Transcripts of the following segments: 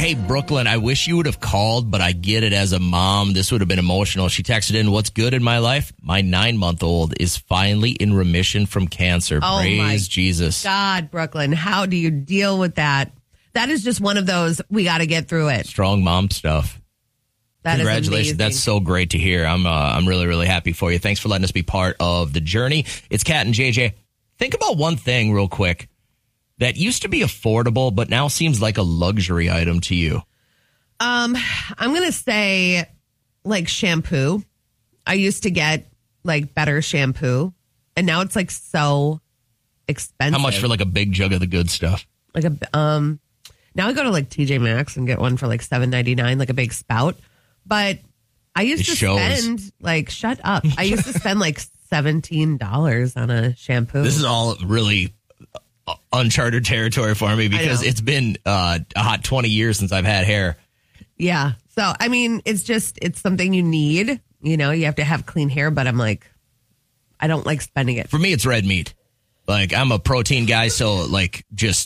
Hey, Brooklyn, I wish you would have called, but I get it as a mom. This would have been emotional. She texted in, what's good in my life? My 9-month-old is finally in remission from cancer. Oh, Praise Jesus. God, Brooklyn, how do you deal with that? That is just one of those, we got to get through it. Strong mom stuff. Congratulations. Is That's so great to hear. I'm really, really happy for you. Thanks for letting us be part of the journey. It's Kat and JJ. Think about one thing real quick that used to be affordable, but now seems like a luxury item to you. I'm going to say like shampoo. I used to get like better shampoo, and now it's like so expensive. How much for like a big jug of the good stuff? Like now I go to like TJ Maxx and get one for like $7.99, like a big spout. But I used to spend like, shut up. I used to spend like $17 on a shampoo. This is all really uncharted territory for me because it's been a hot 20 years since I've had hair. Yeah. So, I mean, it's something you need. You know, you have to have clean hair, but I'm like, I don't like spending it. For me, it's red meat. Like, I'm a protein guy, so like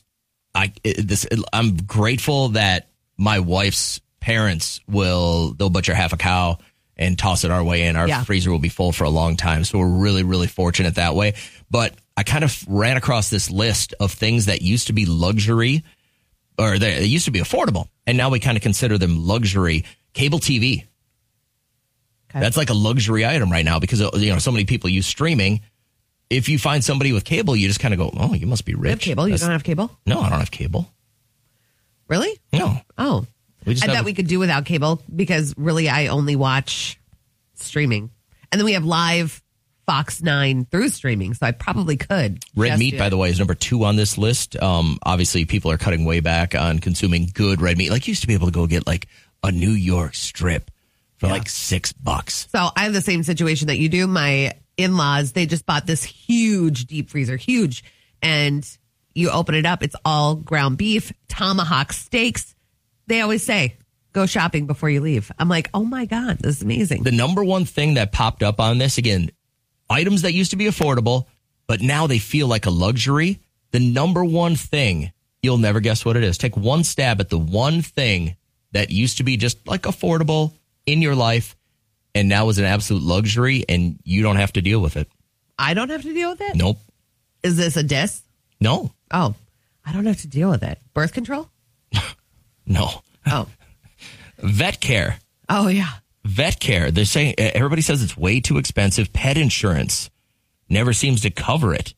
I'm grateful that my wife's parents they'll butcher half a cow and toss it our way in. Our freezer will be full for a long time. So we're really, really fortunate that way. But I kind of ran across this list of things that used to be luxury or they used to be affordable. And now we kind of consider them luxury. Cable TV. Okay. That's like a luxury item right now because, so many people use streaming. If you find somebody with cable, you just kind of go, oh, you must be rich. You have cable? You don't have cable? No, I don't have cable. Really? No. Oh. I thought we could do without cable because really I only watch streaming. And then we have live Fox 9 through streaming, so I probably could. Red meat, by the way, is number 2 on this list. Obviously, people are cutting way back on consuming good red meat. Like, you used to be able to go get, like, a New York strip for, like, $6. So I have the same situation that you do. My in-laws, they just bought this huge deep freezer, huge. And you open it up, it's all ground beef, tomahawk steaks. They always say, go shopping before you leave. I'm like, oh, my God, this is amazing. The number one thing that popped up on this, again, items that used to be affordable, but now they feel like a luxury. The number one thing, you'll never guess what it is. Take one stab at the one thing that used to be just like affordable in your life and now is an absolute luxury and you don't have to deal with it. I don't have to deal with it? Nope. Is this a diss? No. Oh, I don't have to deal with it. Birth control? No. Oh. Vet care. Oh, yeah. Vet care. They're saying everybody says it's way too expensive. Pet insurance never seems to cover it.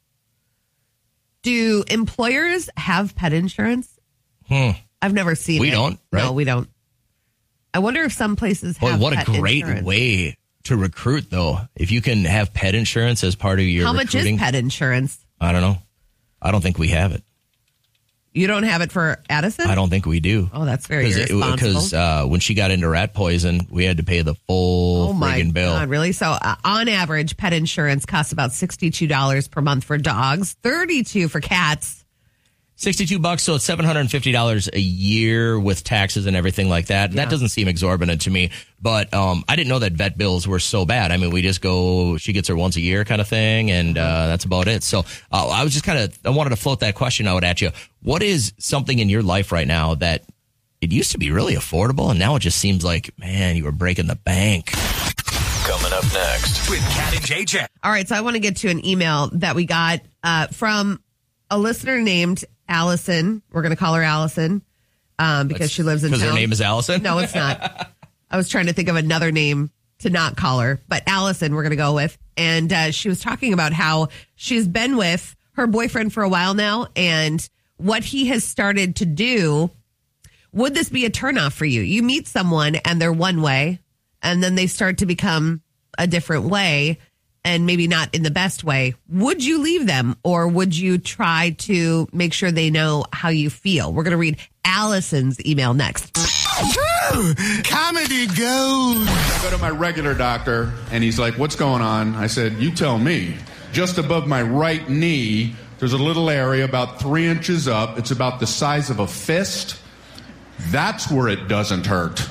Do employers have pet insurance? I've never seen it. We don't, right? No, we don't. I wonder if some places have what pet a great insurance. way to recruit, though. If you can have pet insurance as part of your recruiting. How much is pet insurance? I don't know. I don't think we have it. You don't have it for Addison? I don't think we do. Oh, that's very irresponsible. Because when she got into rat poison, we had to pay the full friggin' bill. God, really? So on average, pet insurance costs about $62 per month for dogs, $32 for cats. $62, so it's $750 a year with taxes and everything like that. Yeah. That doesn't seem exorbitant to me, but I didn't know that vet bills were so bad. I mean, we just go, she gets her once a year kind of thing, and that's about it. So I was just I wanted to float that question out at you. What is something in your life right now that it used to be really affordable, and now it just seems like, man, you were breaking the bank? Coming up next with Kat and JJ. All right, so I want to get to an email that we got from a listener named Allison. We're going to call her Allison because she lives in town. Because her name is Allison? No, it's not. I was trying to think of another name to not call her, but Allison we're going to go with. And she was talking about how she's been with her boyfriend for a while now and what he has started to do. Would this be a turnoff for you? You meet someone and they're one way and then they start to become a different way. And maybe not in the best way. Would you leave them or would you try to make sure they know how you feel? We're going to read Allison's email next. Comedy gold. I go to my regular doctor and he's like, what's going on? I said, you tell me. Just above my right knee, there's a little area about 3 inches up. It's about the size of a fist. That's where it doesn't hurt.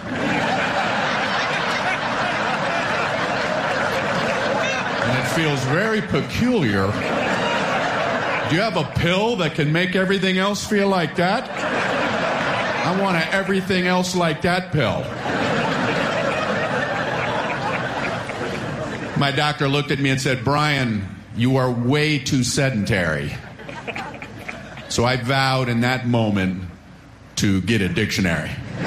Feels very peculiar. Do you have a pill that can make everything else feel like that? I want an everything else like that pill. My doctor looked at me and said, Brian, you are way too sedentary. So I vowed in that moment to get a dictionary.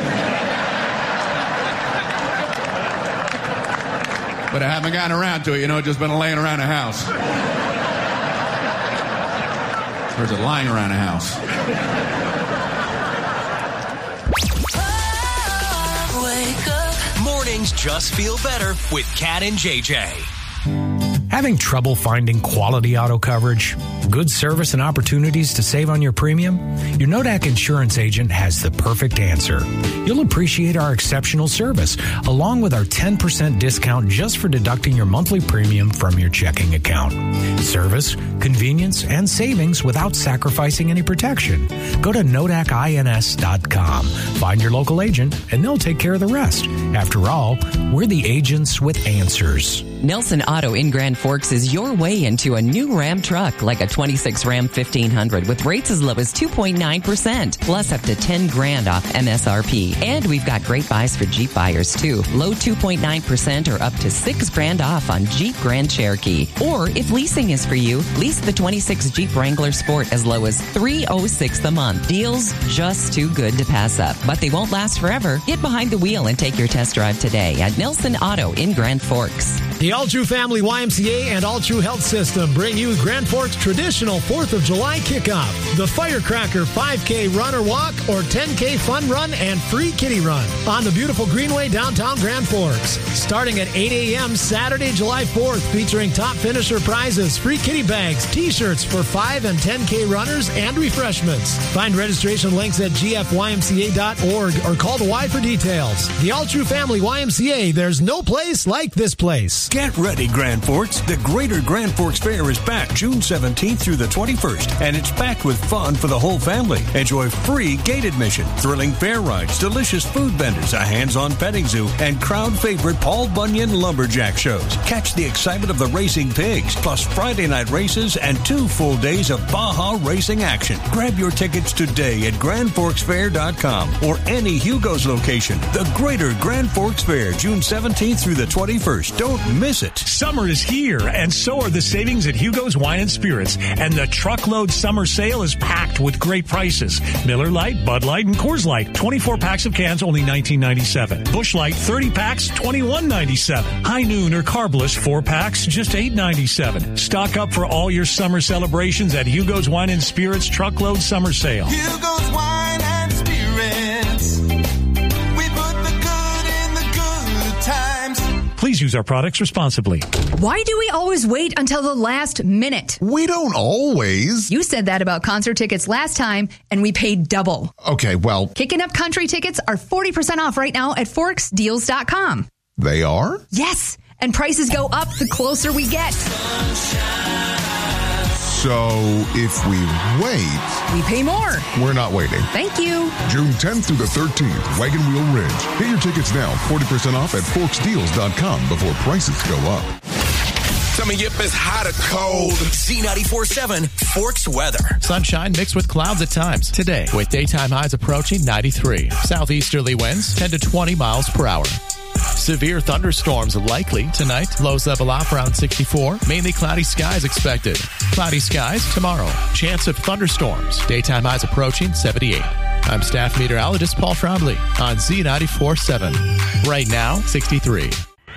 But I haven't gotten around to it, just been laying around the house. Or is it lying around the house? Wake up. Mornings just feel better with Cat and JJ. Having trouble finding quality auto coverage, good service, and opportunities to save on your premium? Your Nodak insurance agent has the perfect answer. You'll appreciate our exceptional service, along with our 10% discount just for deducting your monthly premium from your checking account. Service, convenience, and savings without sacrificing any protection. Go to NodakINS.com. Find your local agent, and they'll take care of the rest. After all, we're the agents with answers. Nelson Auto in Grand Forks is your way into a new Ram truck, like a 26 Ram 1500 with rates as low as 2.9%, plus up to $10,000 off MSRP. And we've got great buys for Jeep buyers too. Low 2.9% or up to $6,000 off on Jeep Grand Cherokee. Or if leasing is for you, lease the 26 Jeep Wrangler Sport as low as $306 a month. Deals just too good to pass up, but they won't last forever. Get behind the wheel and take your test drive today at Nelson Auto in Grand Forks. The All True Family YMCA and All True Health System bring you Grand Forks' traditional 4th of July kickoff. The Firecracker 5K run or walk or 10K fun run and free kitty run on the beautiful Greenway downtown Grand Forks. Starting at 8 a.m. Saturday, July 4th, featuring top finisher prizes, free kitty bags, t-shirts for 5 and 10K runners, and refreshments. Find registration links at gfymca.org or call the Y for details. The All True Family YMCA, there's no place like this place. Get ready, Grand Forks. The Greater Grand Forks Fair is back June 17th through the 21st, and it's packed with fun for the whole family. Enjoy free gate admission, thrilling fair rides, delicious food vendors, a hands-on petting zoo, and crowd favorite Paul Bunyan lumberjack shows. Catch the excitement of the racing pigs, plus Friday night races and 2 full days of Baja racing action. Grab your tickets today at GrandForksFair.com or any Hugo's location. The Greater Grand Forks Fair, June 17th through the 21st. Don't miss it. Summer is here, and so are the savings at Hugo's Wine and Spirits. And the truckload summer sale is packed with great prices. Miller Lite, Bud Light, and Coors Light. 24 packs of cans, only $19.97. Busch Light, 30 packs, $21.97. High Noon or Carbless, 4 packs, just $8.97. Stock up for all your summer celebrations at Hugo's Wine and Spirits truckload summer sale. Hugo's Wine and Spirits. We put the good in the good times. Please use our products responsibly. Why do we always wait until the last minute? We don't always. You said that about concert tickets last time, and we paid double. Okay, well. Kicking Up Country tickets are 40% off right now at ForksDeals.com. They are? Yes, and prices go up the closer we get. So if we wait, we pay more. We're not waiting. Thank you. June 10th through the 13th, Wagon Wheel Ridge. Get your tickets now, 40% off at ForksDeals.com before prices go up. Tell me if it's hot or cold. Z94.7 Forks weather. Sunshine mixed with clouds at times today, with daytime highs approaching 93. Southeasterly winds 10 to 20 miles per hour. Severe thunderstorms likely tonight. Lows level off around 64. Mainly cloudy skies expected. Cloudy skies tomorrow. Chance of thunderstorms. Daytime highs approaching 78. I'm staff meteorologist Paul Trombley on Z94.7. Right now, 63.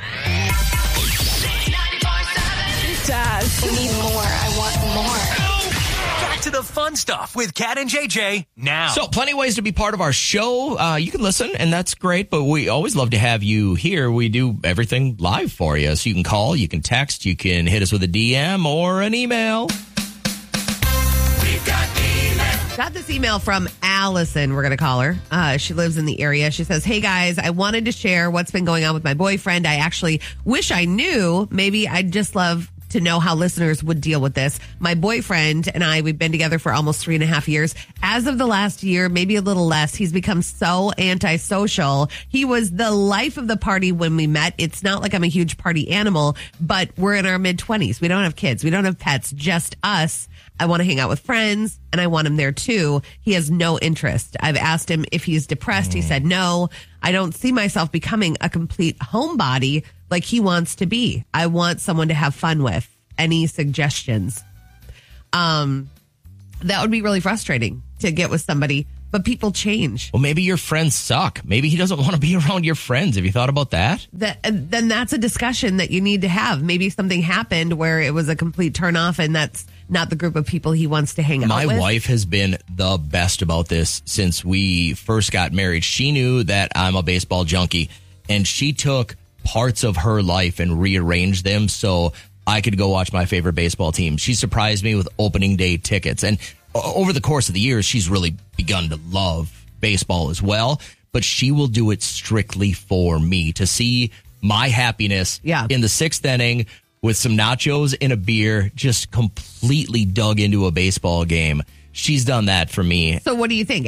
I need more. I want more. Back to the fun stuff with Cat and JJ now. So plenty of ways to be part of our show. You can listen, and that's great, but we always love to have you here. We do everything live for you. So you can call, you can text, you can hit us with a DM or an email. We've got this email from Allison. We're going to call her. She lives in the area. She says, hey guys, I wanted to share what's been going on with my boyfriend. I actually wish I knew. Maybe I'd just love to know how listeners would deal with this. My boyfriend and I, we've been together for almost 3.5 years. As of the last year, maybe a little less, he's become so antisocial. He was the life of the party when we met. It's not like I'm a huge party animal, but we're in our mid-20s. We don't have kids. We don't have pets, just us. I want to hang out with friends, and I want him there too. He has no interest. I've asked him if he's depressed. He said no. I don't see myself becoming a complete homebody like he wants to be. I want someone to have fun with. Any suggestions? That would be really frustrating to get with somebody, but people change. Well, maybe your friends suck. Maybe he doesn't want to be around your friends. Have you thought about that? Then that's a discussion that you need to have. Maybe something happened where it was a complete turnoff, and that's not the group of people he wants to hang out with. My wife has been the best about this since we first got married. She knew that I'm a baseball junkie, and she took parts of her life and rearranged them so I could go watch my favorite baseball team. She surprised me with opening day tickets. And over the course of the years, she's really begun to love baseball as well. But she will do it strictly for me, to see my happiness in the sixth inning with some nachos and a beer, just completely dug into a baseball game. She's done that for me. So what do you think?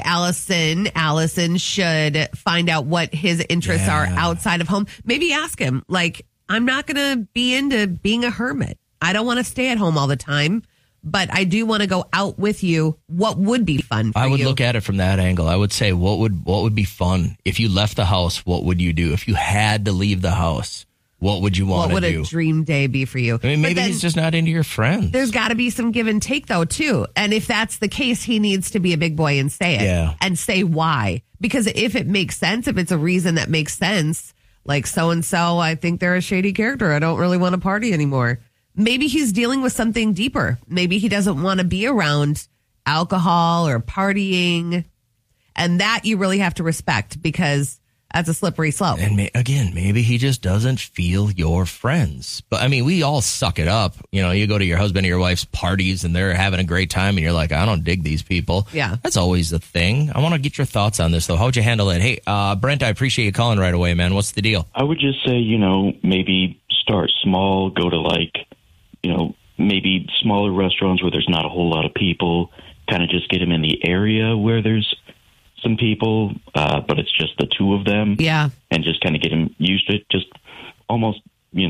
Allison should find out what his interests are outside of home. Maybe ask him, like, I'm not going to be into being a hermit. I don't want to stay at home all the time, but I do want to go out with you. What would be fun for you? I would look at it from that angle. I would say, what would be fun? If you left the house, what would you do? If you had to leave the house, what would you want to do? What would a dream day be for you? I mean, maybe he's just not into your friends. There's got to be some give and take, though, too. And if that's the case, he needs to be a big boy and say it. Yeah. And say why. Because if it makes sense, if it's a reason that makes sense, like so-and-so, I think they're a shady character. I don't really want to party anymore. Maybe he's dealing with something deeper. Maybe he doesn't want to be around alcohol or partying. And that you really have to respect, because that's a slippery slope. And maybe he just doesn't feel your friends. But I mean, we all suck it up. You know, you go to your husband or your wife's parties and they're having a great time and you're like, I don't dig these people. Yeah. That's always the thing. I want to get your thoughts on this, though. How'd you handle it? Hey, Brent, I appreciate you calling right away, man. What's the deal? I would just say, maybe start small, go to maybe smaller restaurants where there's not a whole lot of people, kind of just get him in the area where there's some people, but it's just the two of them. Yeah. And just kind of get him used to it. Just almost,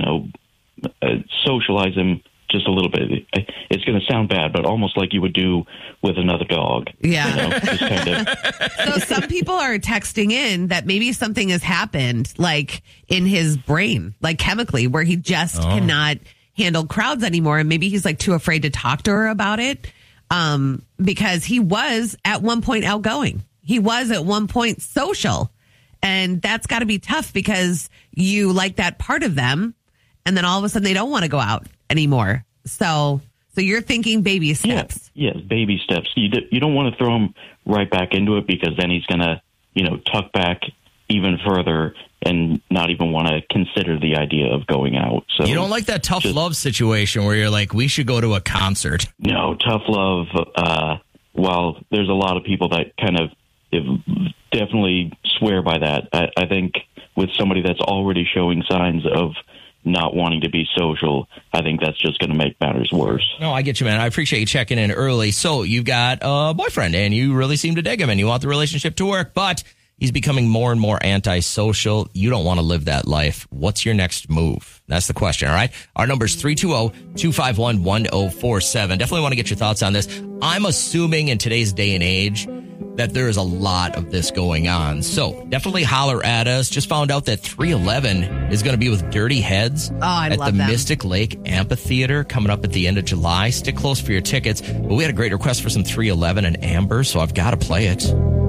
socialize him just a little bit. It's going to sound bad, but almost like you would do with another dog. Yeah. Just kind of. So some people are texting in that maybe something has happened, like in his brain, like chemically, where he just cannot handle crowds anymore. And maybe he's like too afraid to talk to her about it, because he was at one point outgoing. He was at one point social, and that's got to be tough because you like that part of them, and then all of a sudden they don't want to go out anymore. So you're thinking baby steps. Yes, baby steps. You don't want to throw him right back into it, because then he's going to, tuck back even further and not even want to consider the idea of going out. So you don't like that tough love situation where you're like, we should go to a concert. No, tough love. Well, there's a lot of people that kind of definitely swear by that. I think with somebody that's already showing signs of not wanting to be social, I think that's just going to make matters worse. No, I get you, man. I appreciate you checking in early. So you've got a boyfriend and you really seem to dig him and you want the relationship to work, but he's becoming more and more antisocial. You don't want to live that life. What's your next move? That's the question, all right? Our number is 320-251-1047. Definitely want to get your thoughts on this. I'm assuming in today's day and age that there is a lot of this going on. So definitely holler at us. Just found out that 311 is going to be with Dirty Heads at the Mystic Lake Amphitheater coming up at the end of July. Stick close for your tickets. But we had a great request for some 311 and Amber, so I've got to play it.